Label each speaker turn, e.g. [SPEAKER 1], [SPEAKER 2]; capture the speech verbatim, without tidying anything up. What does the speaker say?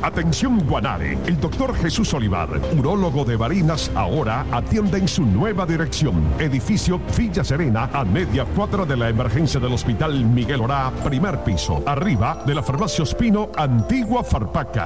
[SPEAKER 1] Atención Guanare, el doctor Jesús Olivar, urólogo de Barinas, ahora atiende en su nueva dirección. Edificio Villa Serena, a media cuadra de la emergencia del Hospital Miguel Orá, primer piso. Arriba de la Farmacia Ospino, antigua Farpaca.